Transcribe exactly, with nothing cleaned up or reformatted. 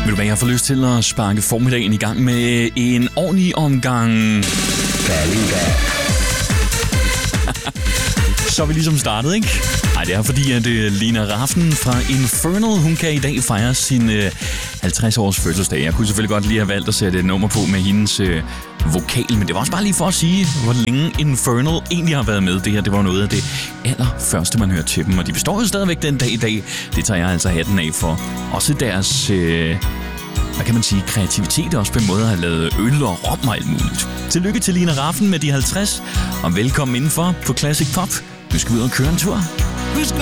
Vil du hvad, jeg får lyst til at sparke formiddagen i gang med en ordentlig omgang Fallinga. Så er vi ligesom startet, ikke? Ej, det er fordi, at uh, Lina Rafn fra Infernal, hun kan i dag fejre sin uh, halvtreds års fødselsdag. Jeg kunne selvfølgelig godt lige have valgt at sætte et nummer på med hendes uh, vokal, men det var også bare lige for at sige, hvor længe Infernal egentlig har været med. Det her, det var noget af det allerførste, man hørte til dem, og de består jo stadigvæk den dag i dag. Det tager jeg altså hatten af for. Også deres... Uh, hvad kan man sige, kreativitet også på en måde at have lavet øl og rom og alt muligt. Tillykke til Lina Rafn med de halvtreds, og velkommen indenfor på Classic Pop. Nu skal vi ud og køre en tur.